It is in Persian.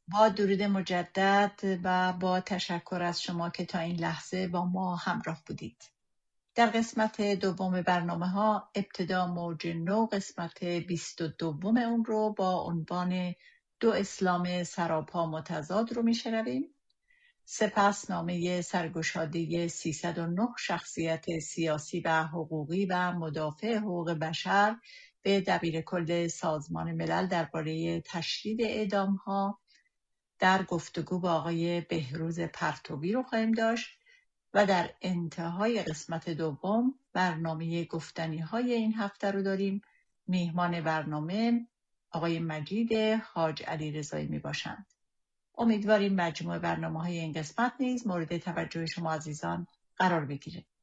با درود مجدد و با تشکر از شما که تا این لحظه با ما همراه بودید. در قسمت دوم برنامه ابتدا موج نو قسمت 22 اون رو با عنوان دو اسلام سراپا متضاد رو میشنویم. سپس نامه سرگشاده 309 شخصیت سیاسی و حقوقی و مدافع حقوق بشر به دبیرکل سازمان ملل درباره تشدید اعدام‌ها در گفتگو با آقای بهروز پرتوی رو خواهیم داشت و در انتهای قسمت دوم برنامه گفتنی های این هفته رو داریم. میهمان برنامه آقای مجید حاج علی رضایی می باشند. امیدواریم مجموع برنامه های این قسمت نیز مورد توجه شما عزیزان قرار بگیره.